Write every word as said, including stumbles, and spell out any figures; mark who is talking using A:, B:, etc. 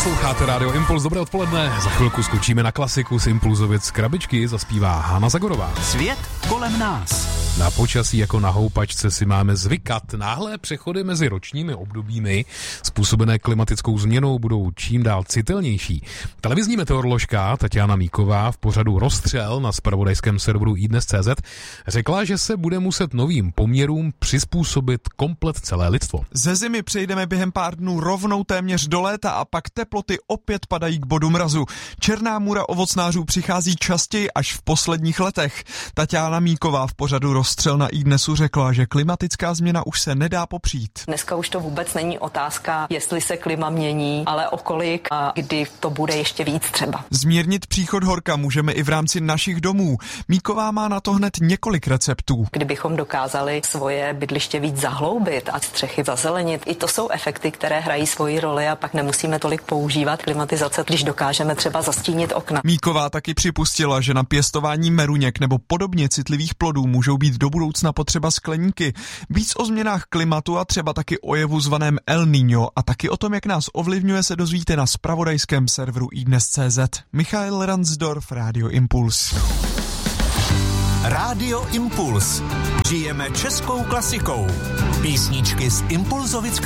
A: Posloucháte Rádio Impuls, dobré odpoledne. Za chvilku skočíme na klasiku z Impulzovic krabičky, zaspívá Hana Zagorová.
B: Svět kolem nás.
A: Na počasí jako na houpačce si máme zvykat. Náhlé přechody mezi ročními obdobími způsobené klimatickou změnou budou čím dál citelnější. Televizní meteoroložka Tatiana Míková v pořadu Rozstřel na zpravodajském serveru iDnes tečka cé zet řekla, že se bude muset novým poměrům přizpůsobit komplet celé lidstvo.
C: Ze zimy přejdeme během pár dnů rovnou téměř do léta a pak teploty opět padají k bodu mrazu. Černá můra ovocnářů přichází častěji až v posledních letech. Tatiana Míková v pořadu Rozstřel na iDnesu řekla, že klimatická změna už se nedá popřít.
D: Dneska už to vůbec není otázka, jestli se klima mění, ale o kolik a kdy to bude ještě víc třeba.
C: Zmírnit příchod horka můžeme i v rámci našich domů. Míková má na to hned několik receptů.
D: Kdybychom dokázali svoje bydliště víc zahloubit a střechy zazelenit, i to jsou efekty, které hrají svoji roli a pak nemusíme tolik používat klimatizace, když dokážeme třeba zastínit okna.
C: Míková taky připustila, že na pěstování meruněk nebo podobně citlivých plodů můžou být do budoucna potřeba skleníky. Víc o změnách klimatu a třeba taky o jevu zvaném El Niño a taky o tom, jak nás ovlivňuje, se dozvíte na zpravodajském serveru iDnes tečka cé zet. Michael Ransdorf, Rádio Impuls.
B: Rádio Impuls. Žijeme českou klasikou. Písničky z Impulzovic